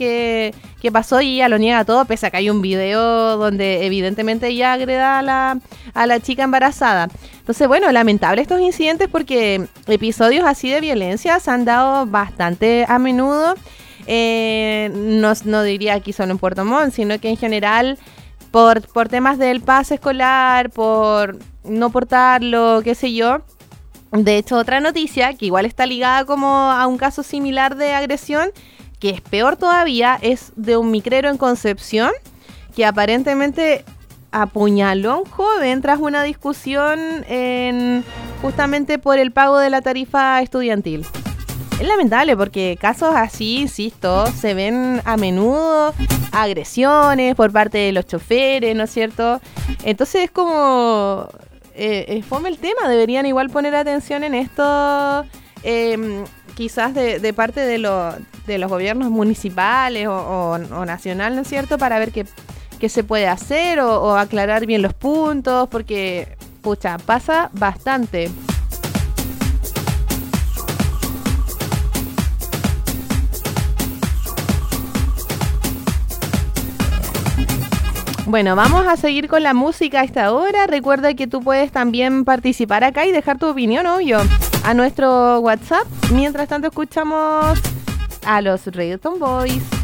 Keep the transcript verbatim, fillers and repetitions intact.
que, que pasó y ella lo niega todo, pese a que hay un video donde evidentemente ella agreda a la, a la chica embarazada. Entonces, bueno, lamentable estos incidentes porque episodios así de violencia se han dado bastante a menudo. Eh, no, no diría aquí solo en Puerto Montt, sino que en general por, por temas del pase escolar, por no portarlo, qué sé yo. De hecho, otra noticia que igual está ligada como a un caso similar de agresión, que es peor todavía, es de un micrero en Concepción que aparentemente apuñaló a un joven tras una discusión en, justamente por el pago de la tarifa estudiantil. Es lamentable porque casos así, insisto, se ven a menudo, agresiones por parte de los choferes, ¿no es cierto? Entonces es como... Eh, eh, fome el tema, deberían igual poner atención en esto, eh, quizás de, de parte de, lo, de los gobiernos municipales o, o, o nacional, ¿no es cierto? Para ver qué, qué se puede hacer o, o aclarar bien los puntos, porque, pucha, pasa bastante. Bueno, vamos a seguir con la música a esta hora. Recuerda que tú puedes también participar acá y dejar tu opinión, obvio, a nuestro WhatsApp. Mientras tanto escuchamos a los Reggaeton Boys.